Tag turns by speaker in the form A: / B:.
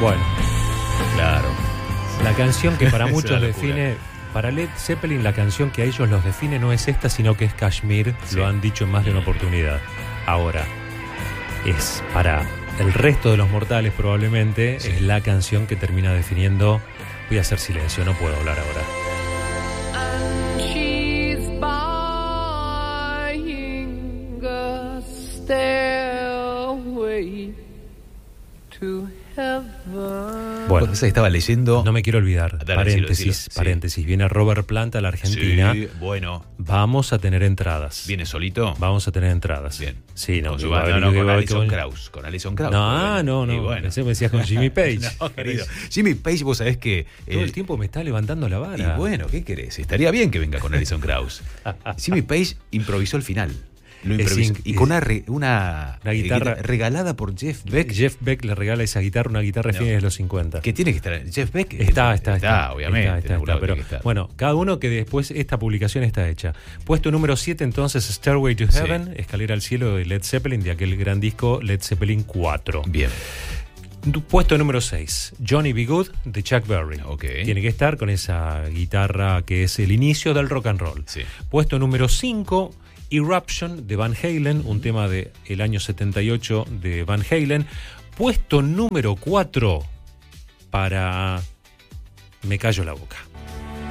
A: Bueno,
B: Claro.
A: la canción que para muchos
B: Esa es la locura.
A: define, para Led Zeppelin la canción que a ellos los define no es esta, sino que es Kashmir,
B: Sí.
A: lo han dicho en más de una oportunidad. Ahora, es para el resto de los mortales probablemente,
B: Sí.
A: es la canción que termina definiendo. Voy a hacer silencio, no puedo hablar ahora.
C: And she's buying a stairway to heaven.
A: Bueno,
B: Vos estaba leyendo.
A: no me quiero olvidar,
B: Dale,
A: paréntesis,
B: decilo, sí.
A: paréntesis, viene Robert Plant a la Argentina,
B: Sí, bueno.
A: vamos a tener entradas.
B: ¿Viene solito?
A: Vamos a tener entradas.
B: Bien.
A: Sí, no,
B: Con
A: que
B: su
A: va a
B: banda,
A: haber-
B: no,
A: que
B: con
A: va a haber-
B: Alison Krauss. Con Alison Krauss.
A: No, no,
B: Y
A: no.
B: bueno.
A: Pensé que me decías con Jimmy Page.
B: No, querido. Jimmy Page, vos sabés que.
A: Todo el tiempo me está levantando la vara.
B: Y bueno, ¿qué querés? Estaría bien que venga con Alison Krauss. Jimmy Page improvisó el final. Lo
A: Es
B: improvisó.
A: inc-
B: Y con una
A: Una guitarra-
B: regalada por Jeff Beck.
A: Jeff Beck le regala esa guitarra, una guitarra de
B: No.
A: fines de los 50.
B: Que tiene que estar. Jeff Beck.
A: Está,
B: obviamente.
A: está,
B: laburado
A: pero
B: tiene que estar.
A: bueno, cada uno que después esta publicación está hecha. Puesto número 7 entonces Stairway to
B: Sí.
A: Heaven, Escalera al cielo de Led Zeppelin, de aquel gran disco Led Zeppelin 4.
B: Bien.
A: Puesto número 6, Johnny B. Good de Chuck Berry.
B: Ok.
A: Tiene que estar con esa guitarra que es el inicio del rock and roll.
B: Sí.
A: Puesto número 5, Eruption de Van Halen, un tema del año 78 de Van Halen. Puesto número 4 para Me callo la boca.